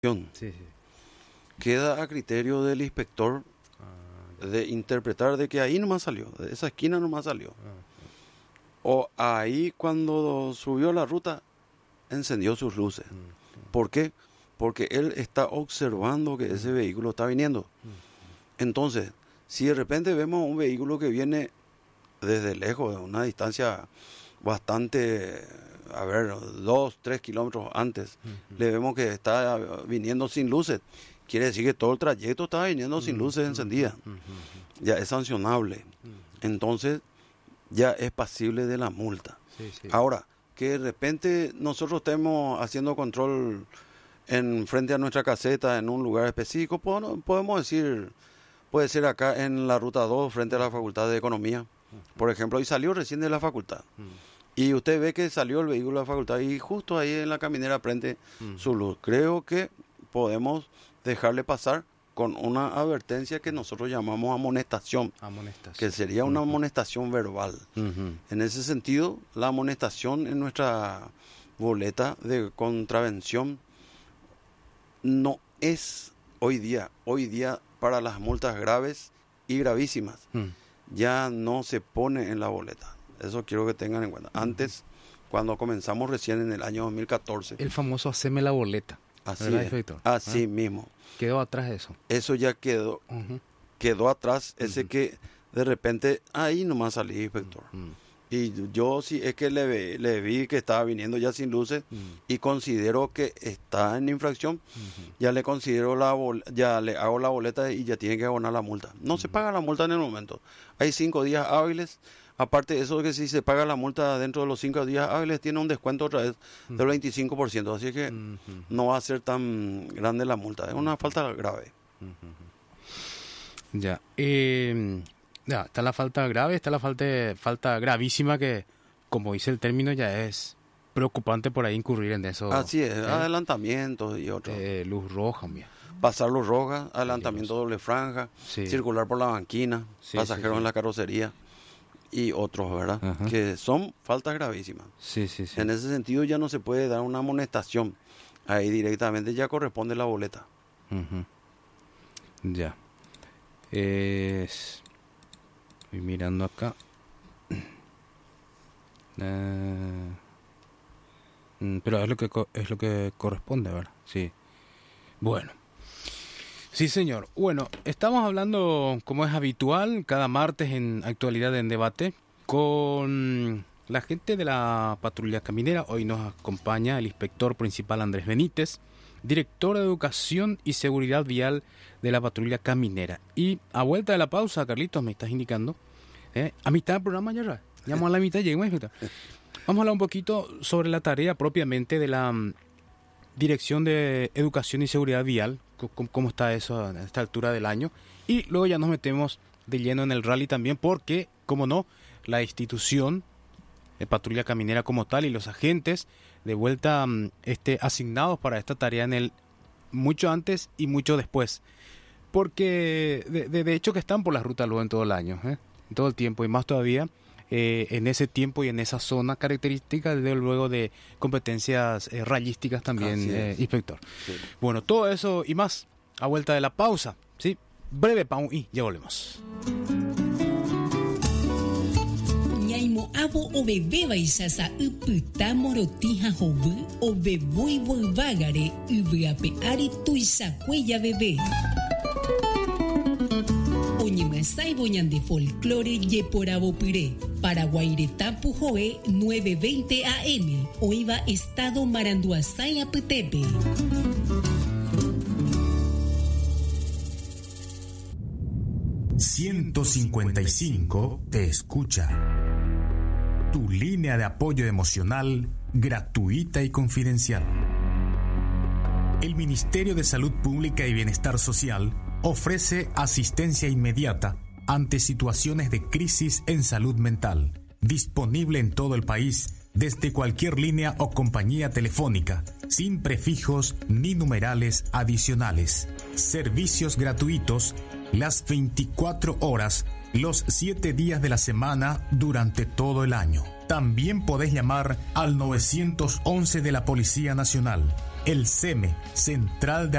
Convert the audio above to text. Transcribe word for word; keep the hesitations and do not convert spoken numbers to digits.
Sí, sí. Queda a criterio del inspector Ah, de interpretar de que ahí nomás salió, de esa esquina nomás salió. ah, O ahí cuando subió la ruta, encendió sus luces. mm, ¿Por qué? Porque él está observando que ese vehículo está viniendo. Entonces, si de repente vemos un vehículo que viene desde lejos, de una distancia bastante, a ver, dos, tres kilómetros antes, mm, le vemos que está viniendo sin luces. Quiere decir que todo el trayecto está viniendo sin luces encendidas. mm, mm, Ya es sancionable. mm. Entonces, ya es pasible de la multa. Sí, sí. Ahora, que de repente nosotros estemos haciendo control en frente a nuestra caseta en un lugar específico, pod- podemos decir, puede ser acá en la ruta dos frente a la Facultad de Economía, por ejemplo, y salió recién de la facultad. Mm, Y usted ve que salió el vehículo de la facultad y justo ahí en la caminera prende mm. su luz. Creo que podemos dejarle pasar con una advertencia que nosotros llamamos amonestación, Amonestación. que sería una amonestación verbal. Ujú. En ese sentido, la amonestación en nuestra boleta de contravención no es hoy día. Hoy día, para las multas graves y gravísimas, Mm. ya no se pone en la boleta. Eso quiero que tengan en cuenta. Antes, cuando comenzamos recién en el año dos mil catorce, El famoso haceme la boleta. así, ¿verdad, es, inspector? así Ah, mismo. Quedó atrás de eso. Eso ya quedó, Ujú. quedó atrás, ese Ujú. que de repente, ahí nomás salí, inspector. Mm, Y yo sí es que le, ve- le vi que estaba viniendo ya sin luces mm, y considero que está en infracción, ujú. ya le considero la bol- ya le hago la boleta y ya tiene que abonar la multa. No se paga la multa en el momento. Hay cinco días hábiles. Aparte de eso, que si se paga la multa dentro de los cinco días hábiles, tiene un descuento otra vez del veinticinco por ciento. Así que Ujú. no va a ser tan grande la multa. Es una falta grave. Ya. Eh, ya, está la falta grave, está la falta, falta gravísima que, como dice el término, ya es preocupante por ahí incurrir en eso. Así es, ¿eh? adelantamientos y otros. Eh, luz roja, mía. Pasar los rojas, adelantamiento doble franja, Sí. circular por la banquina, Sí, pasajeros sí, sí. en la carrocería y otros, ¿verdad? Ajá. Que son faltas gravísimas. Sí, sí, sí. En ese sentido ya no se puede dar una amonestación. Ahí directamente ya corresponde la boleta. Ujú. Ya. Es... Estoy mirando acá. Eh, mm, Pero es lo que co- es lo que corresponde, ¿verdad? Sí. Bueno. Sí, señor. Bueno, estamos hablando, como es habitual, cada martes en Actualidad en Debate, con la gente de la patrulla caminera. Hoy nos acompaña el inspector principal Andrés Benítez, director de Educación y Seguridad Vial de la patrulla caminera. Y a vuelta de la pausa, Carlitos, me estás indicando, ¿eh? a mitad del programa ya, ya. Llegamos a la mitad, lleguemos, inspector. Vamos a hablar un poquito sobre la tarea propiamente de la mm, Dirección de Educación y Seguridad Vial, cómo, cómo está eso a esta altura del año. Y luego ya nos metemos de lleno en el rally también, porque, como no, la institución de patrulla caminera como tal y los agentes de vuelta mm, este, asignados para esta tarea en el mucho antes y mucho después. Porque de, de, de hecho que están por las rutas luego en todo el año, ¿eh? En todo el tiempo, y más todavía eh, en ese tiempo y en esa zona característica, desde luego de competencias eh, rayísticas también, Así eh, es. inspector. Sí. Bueno, todo eso y más a vuelta de la pausa, ¿sí? Breve pausa y ya volvemos. Ñaimo abo o bebé baisasa uputa morotija jovu o bebui volvagare ubiape ari tuisa cuella bebé. Oñemasai boñan de folclore yeporabo puré. Paraguairetapu joe nueve veinte A M. Oiva estado Maranduasay Aputepe. ciento cincuenta y cinco te escucha. Tu línea de apoyo emocional gratuita y confidencial. El Ministerio de Salud Pública y Bienestar Social ofrece asistencia inmediata ante situaciones de crisis en salud mental, disponible en todo el país desde cualquier línea o compañía telefónica, sin prefijos ni numerales adicionales. Servicios gratuitos las veinticuatro horas, los siete días de la semana durante todo el año. También podés llamar al nueve once de la Policía Nacional El C E M E, Central de